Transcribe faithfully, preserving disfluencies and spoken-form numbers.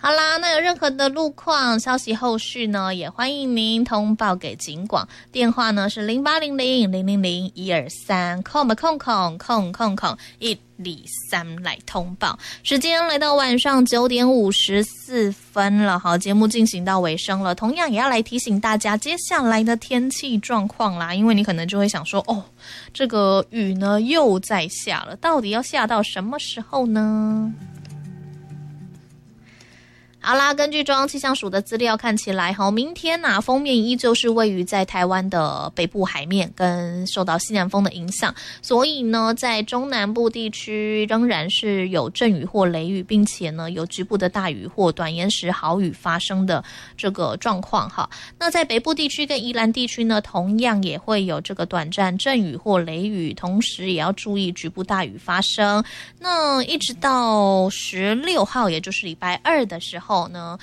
好啦，那有任何的路况消息后续呢，也欢迎您通报给警广，电话呢是零八零零零零零一二三空吧空空空空空一二三来通报。时间来到晚上九点五十四分了，好，节目进行到尾声了，同样也要来提醒大家接下来的天气状况啦，因为你可能就会想说，哦，这个雨呢又在下了，到底要下到什么时候呢？好啦，根据中央气象署的资料看起来，明天啊锋面依旧是位于在台湾的北部海面，跟受到西南风的影响，所以呢，在中南部地区仍然是有阵雨或雷雨，并且呢有局部的大雨或短延时豪雨发生的这个状况哈。那在北部地区跟宜兰地区呢，同样也会有这个短暂阵雨或雷雨，同时也要注意局部大雨发生。那一直到十六号，也就是礼拜二的时候呢，